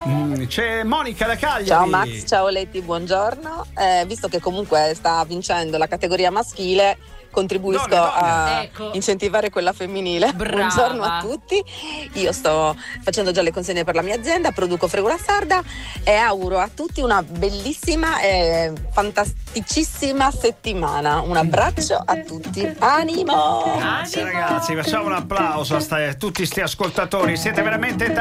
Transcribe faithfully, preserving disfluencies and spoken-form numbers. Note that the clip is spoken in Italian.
Mm, c'è Monica da Cagliari. Ciao Max, ciao Leti, buongiorno. Eh, visto che comunque sta vincendo la categoria maschile, contribuisco Donne, donne. a Ecco. incentivare quella femminile. Brava. Buongiorno a tutti. Io sto facendo già le consegne per la mia azienda, produco Fregola Sarda e auguro a tutti una bellissima e fantasticissima settimana. Un abbraccio a tutti. Animo! Grazie ragazzi, facciamo un applauso a sta- tutti sti ascoltatori, siete veramente tanti.